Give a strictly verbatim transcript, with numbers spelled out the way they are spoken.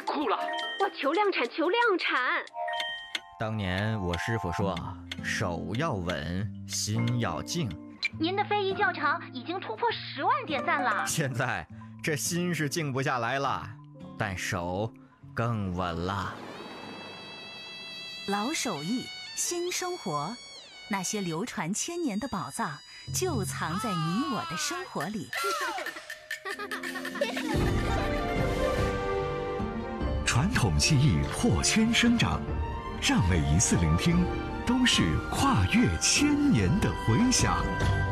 酷了！ 我求量产，求量产！ 当年我师傅说，手要稳，心要静。 您的非遗教场已经突破十万点赞了。 现在这心是静不下来了，但手更稳了。 老手艺，新生活，那些流传千年的宝藏，就藏在你我的生活里。 传统技艺破圈生长，让每一次聆听都是跨越千年的回响。